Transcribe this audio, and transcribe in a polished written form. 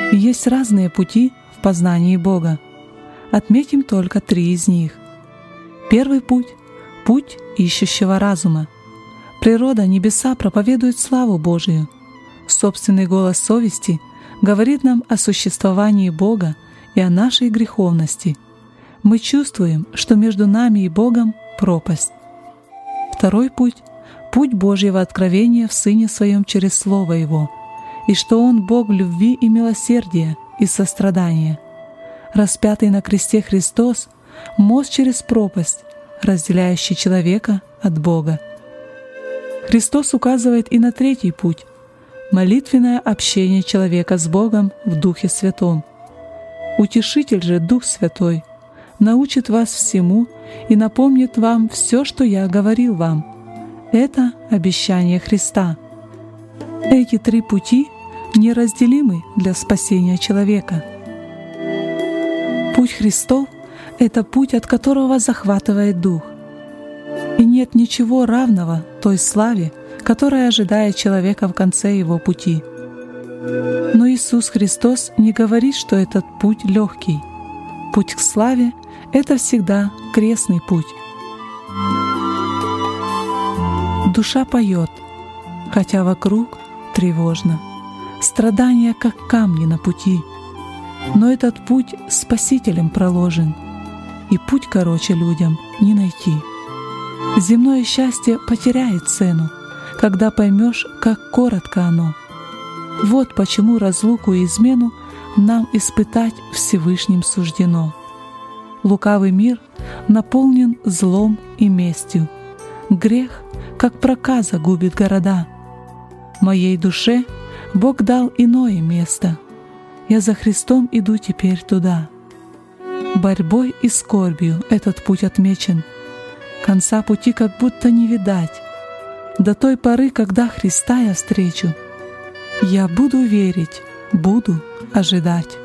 И есть разные пути в познании Бога. Отметим только 3 из них. Первый путь — путь ищущего разума. Природа, небеса проповедуют славу Божию. Собственный голос совести говорит нам о существовании Бога и о нашей греховности. Мы чувствуем, что между нами и Богом пропасть. Второй путь — путь Божьего откровения в Сыне Своем через Слово Его, и что Он Бог любви и милосердия и сострадания. Распятый на кресте Христос — мост через пропасть, разделяющий человека от Бога. Христос указывает и на третий путь — молитвенное общение человека с Богом в Духе Святом. Утешитель же, Дух Святой, научит вас всему и напомнит вам все, что я говорил вам. Это обещание Христа. Эти 3 пути неразделимы для спасения человека. Путь Христов — это путь, от которого захватывает дух. И нет ничего равного той славе, которая ожидает человека в конце его пути. Но Иисус Христос не говорит, что этот путь легкий. Путь к славе — это всегда крестный путь. Душа поет, хотя вокруг тревожно. Страдания, как камни на пути. Но этот путь Спасителем проложен, и путь короче людям не найти. Земное счастье потеряет цену, когда поймешь, как коротко оно. Вот почему разлуку и измену нам испытать Всевышним суждено. Лукавый мир наполнен злом и местью. Грех, как проказа, губит города. Моей душе Бог дал иное место. Я за Христом иду теперь туда. Борьбой и скорбью этот путь отмечен. Конца пути как будто не видать. До той поры, когда Христа я встречу, я буду верить, буду ожидать.